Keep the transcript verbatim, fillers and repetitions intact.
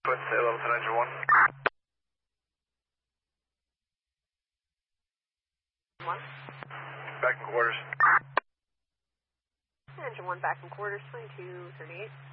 Put level ten engine one. One. Back in quarters. Engine one back in quarters, twenty-two thirty-eight.